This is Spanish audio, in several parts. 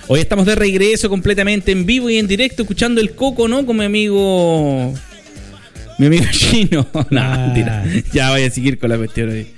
Hoy estamos de regreso completamente en vivo y en directo, escuchando el Coco, ¿no? Con mi amigo Chino. No, mentira. Ya voy a seguir con la cuestión hoy.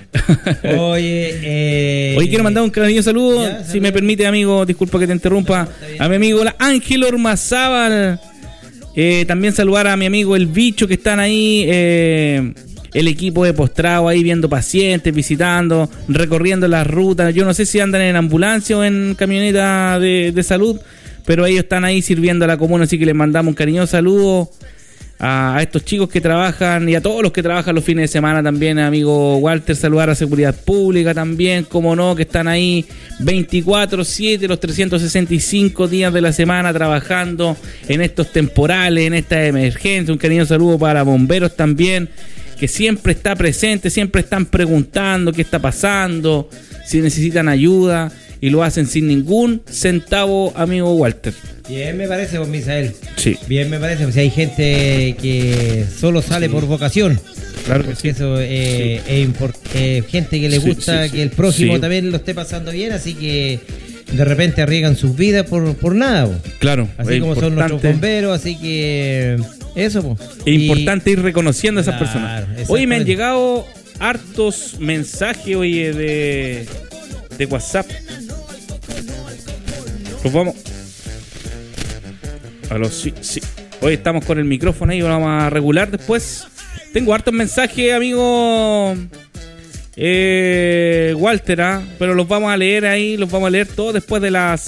Hoy quiero mandar un cariñoso saludo, si me permite, amigo, disculpa que te interrumpa, a mi amigo Ángel Ormazábal. También saludar a mi amigo El Bicho, que están ahí, el equipo de Postrado ahí viendo pacientes, visitando, recorriendo las rutas. Yo no sé si andan en ambulancia o en camioneta de salud, pero ellos están ahí sirviendo a la comuna, así que les mandamos un cariñoso saludo a estos chicos que trabajan y a todos los que trabajan los fines de semana también, amigo Walter. Saludar a Seguridad Pública también, como no, que están ahí 24/7, los 365 días de la semana trabajando en estos temporales, en esta emergencia. Un cariñoso saludo para bomberos también, que siempre está presente, siempre están preguntando qué está pasando, si necesitan ayuda, y lo hacen sin ningún centavo, amigo Walter. Bien me parece, don Misael. Sí. Bien me parece, pues hay gente que solo sale por vocación. Claro que sí. Eso es gente que le gusta que el prójimo también lo esté pasando bien, así que de repente arriesgan sus vidas por nada. Po. Claro. Así como son nuestros bomberos, así que eso. Po. Es importante ir reconociendo a esas personas. Hoy me han llegado hartos mensajes, oye, de WhatsApp. Pues vamos. Sí. Hoy estamos con el micrófono ahí, lo vamos a regular después. Tengo hartos mensajes, amigo Walter, pero los vamos a leer ahí, los vamos a leer todos después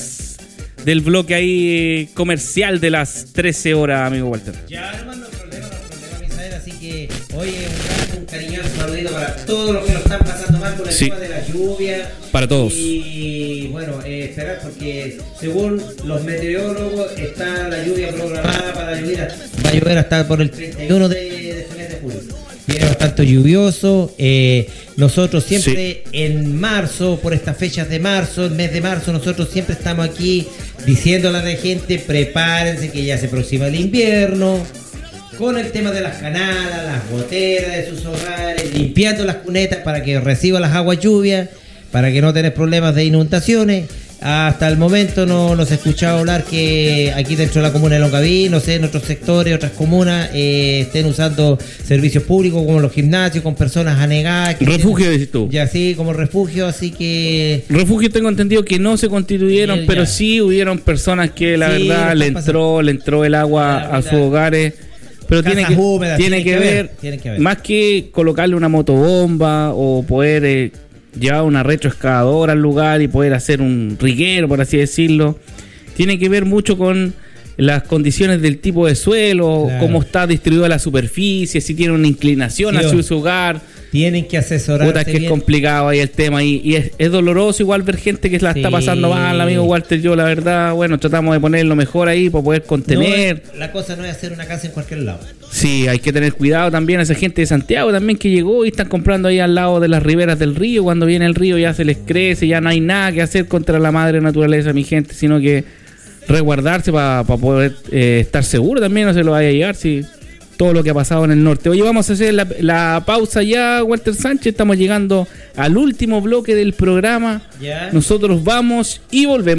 del bloque ahí comercial de las 13 horas, amigo Walter. Ya, hermano, problema, Misael, así que hoy un cariñoso saludito para todos los que lo están pasando mal con el tema de la lluvia. Para todos. Y bueno, esperar, porque según los meteorólogos está la lluvia programada para lluvia. Va a llover hasta por el 31 de julio. Viene bastante lluvioso. Nosotros siempre en marzo, por estas fechas de marzo, el mes de marzo, nosotros siempre estamos aquí diciéndole a la gente: prepárense que ya se aproxima el invierno. Con el tema de las canalas, las goteras de sus hogares, limpiando las cunetas para que reciba las aguas lluvias, para que no tengan problemas de inundaciones. Hasta el momento no se ha escuchado hablar que aquí dentro de la comuna de Longaví, no sé, en otros sectores, otras comunas, estén usando servicios públicos como los gimnasios con personas anegadas. Refugio, decís tú. Ya sí, como refugio, así que... Refugio tengo entendido que no se constituyeron, pero sí hubieron personas que la verdad le entró el agua a sus hogares. Pero tiene que ver, más que colocarle una motobomba o poder llevar una retroexcavadora al lugar y poder hacer un riguero, por así decirlo, tiene que ver mucho con las condiciones del tipo de suelo, cómo está distribuida la superficie, si tiene una inclinación hacia su hogar. Tienen que asesorar. Puta, que es complicado ahí el tema y es doloroso igual ver gente que la está pasando mal, amigo Walter. Yo la verdad, bueno, tratamos de poner lo mejor ahí para poder contener. La cosa no es hacer una casa en cualquier lado. Sí, hay que tener cuidado también a esa gente de Santiago también que llegó y están comprando ahí al lado de las riberas del río. Cuando viene el río ya se les crece, ya no hay nada que hacer contra la madre naturaleza, mi gente, sino que resguardarse para poder estar seguro también, no se lo vaya a llevar todo lo que ha pasado en el norte. Oye, vamos a hacer la pausa ya, Walter Sánchez. Estamos llegando al último bloque del programa. Nosotros vamos y volvemos.